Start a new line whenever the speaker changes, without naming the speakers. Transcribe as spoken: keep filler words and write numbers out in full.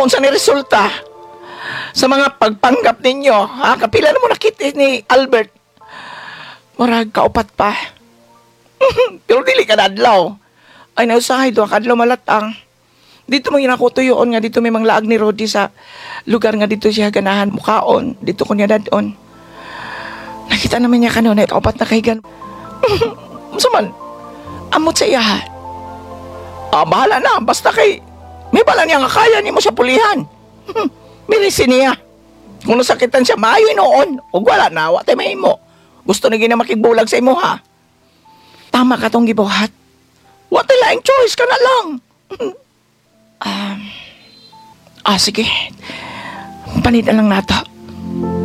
kung saan ni resulta sa mga pagpanggap ninyo. Ha? Kapila na mo nakita ni Albert. Murag kaupat pa. Pero dili ka nadlaw. Ay nausahay doon kadlaw malatang. Dito mo ginakutuyoon nga dito may mga laag ni Rodi sa lugar nga dito siya ganahan mukaon. Dito ko niya dadon. Nakita naman niya kanunay kaupat na kaigan. Saman, amot sa iya. Ah, bahala na. Basta kay may bala niya nga kaya ni mo siya pulihan. Milisin niya. Kung nasakitan siya, maayo noon. O wala na, watay may mo. Gusto na gina makigbulag sa imo, ha? Tama ka tong gibuhat. Watay laing choice ka na lang. um, ah, sige. Panitan lang nato.